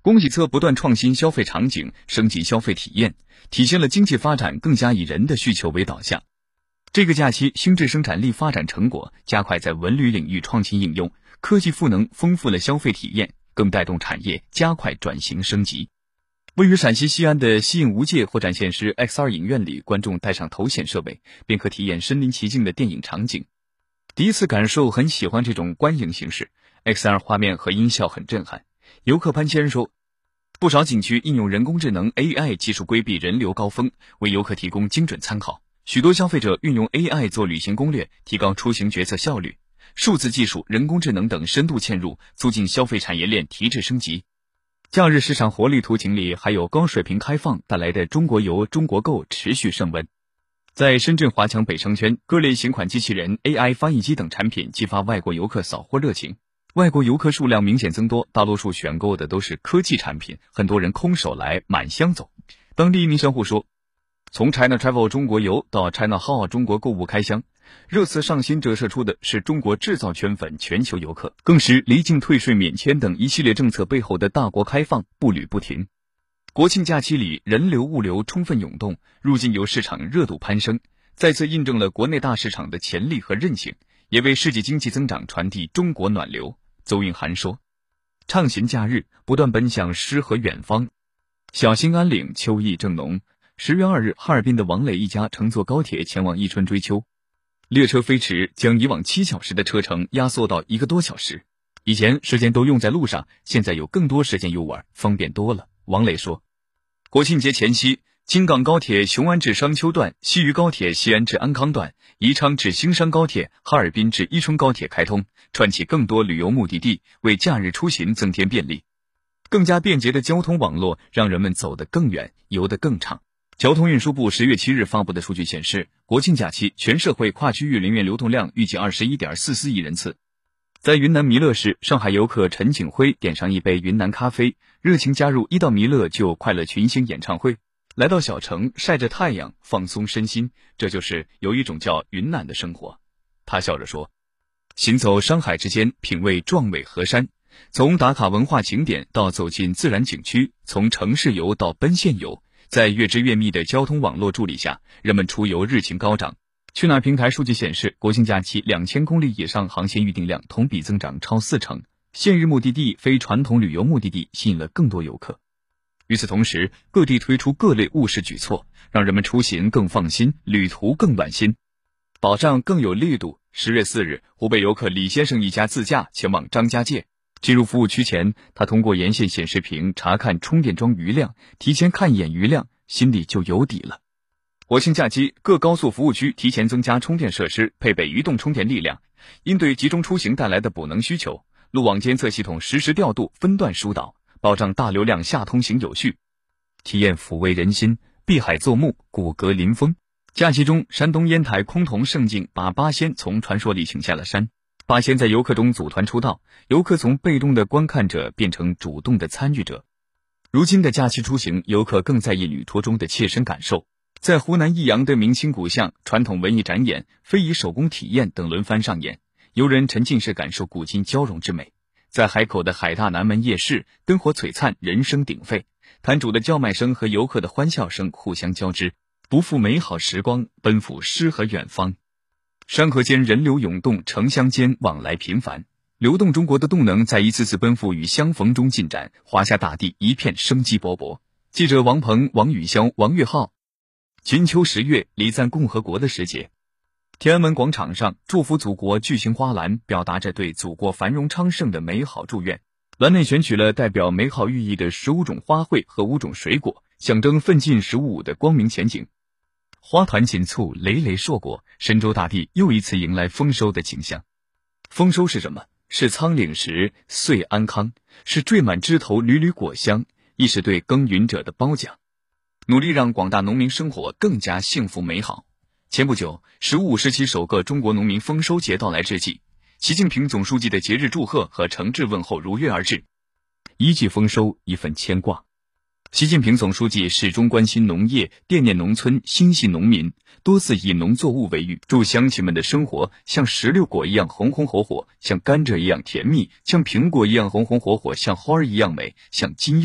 供给侧不断创新消费场景，升级消费体验，体现了经济发展更加以人的需求为导向。这个假期，星质生产力发展成果加快在文旅领域创新应用，科技赋能丰富了消费体验，更带动产业加快转型升级。位于陕西西安的西影无界会展现示 XR 影院里，观众带上头显设备，便可体验身临其境的电影场景。第一次感受很喜欢这种观影形式， XR 画面和音效很震撼。游客潘谦说，不少景区应用人工智能 AI 技术规避人流高峰，为游客提供精准参考。许多消费者运用 AI 做旅行攻略，提高出行决策效率。数字技术、人工智能等深度嵌入，促进消费产业链提质升级。假日市场活力图景里，还有高水平开放带来的中国游、中国购持续升温。在深圳华强北商圈，各类新款机器人、AI 翻译机等产品激发外国游客扫货热情。外国游客数量明显增多，大多数选购的都是科技产品，很多人空手来满箱走。当地一名商户说，从 China Travel 中国游到 China Hall 中国购物开箱，热刺上新折射出的是中国制造圈粉全球游客，更是离境退税免签等一系列政策背后的大国开放步履不停。国庆假期里，人流物流充分涌动，入境游市场热度攀升，再次印证了国内大市场的潜力和韧性，也为世纪经济增长传递中国暖流。邹韵涵说，畅行假日，不断奔向诗和远方。小兴安岭秋意正浓。10月2日，哈尔滨的王磊一家乘坐高铁前往伊春追秋，列车飞驰，将以往7小时的车程压缩到1个多小时。以前时间都用在路上，现在有更多时间游玩，方便多了。王磊说，国庆节前夕，京港高铁雄安至商丘段、西渝高铁西安至安康段、宜昌至兴山高铁、哈尔滨至伊春高铁开通，串起更多旅游目的地，为假日出行增添便利。更加便捷的交通网络让人们走得更远，游得更长。交通运输部10月7日发布的数据显示，国庆假期全社会跨区域人员流动量预计21.44亿人次。在云南弥勒市，上海游客陈景辉点上一杯云南咖啡，热情加入一到弥勒就快乐群星演唱会。来到小城，晒着太阳，放松身心，这就是有一种叫云南的生活。他笑着说，行走山海之间，品味壮美河山，从打卡文化景点到走进自然景区，从城市游到奔现游，在越织越密的交通网络助力下，人们出游热情高涨。去哪儿平台数据显示，国庆假期2000公里以上航线预订量同比增长超40%，现日目的地、非传统旅游目的地吸引了更多游客。与此同时，各地推出各类务实举措，让人们出行更放心，旅途更暖心，保障更有力度。10月4日，湖北游客李先生一家自驾前往张家界。进入服务区前，他通过沿线显示屏查看充电桩余量，提前看一眼余量，心里就有底了。国庆假期，各高速服务区提前增加充电设施，配备移动充电力量，应对集中出行带来的补能需求，路网监测系统实时调度，分段疏导，保障大流量下通行有序，体验抚慰人心，碧海作木，骨骼临风。假期中，山东烟台崆峒盛景把八仙从传说里请下了山。八仙在游客中组团出道，游客从被动的观看者变成主动的参与者。如今的假期出行，游客更在意旅途中的切身感受。在湖南益阳的明清古巷，传统文艺展演、非遗手工体验等轮番上演，游人沉浸式感受古今交融之美。在海口的海大南门夜市，灯火璀璨，人声鼎沸，摊主的叫卖声和游客的欢笑声互相交织，不负美好时光，奔赴诗和远方。山河间人流涌动，城乡间往来频繁，流动中国的动能在一次次奔赴与相逢中进展，华夏大地一片生机勃勃。记者王鹏、王宇潇、王岳浩。金秋10月，礼赞共和国的时节，天安门广场上，祝福祖国巨型花篮表达着对祖国繁荣昌盛的美好祝愿。篮内选取了代表美好寓意的15种花卉和5种水果，象征奋进15的光明前景。花团锦簇，累累硕果，神州大地又一次迎来丰收的景象。丰收是什么？是仓廪实，岁安康，是缀满枝头缕缕果香，亦是对耕耘者的褒奖。努力让广大农民生活更加幸福美好。前不久，15、17首个中国农民丰收节到来之际，习近平总书记的节日祝贺和诚挚问候如约而至。一句丰收，一份牵挂。习近平总书记始终关心农业，惦念农村，心系农民，多次以农作物为喻，祝乡亲们的生活像石榴果一样红红火火，像甘蔗一样甜蜜，像苹果一样红红火火，像花儿一样美，像金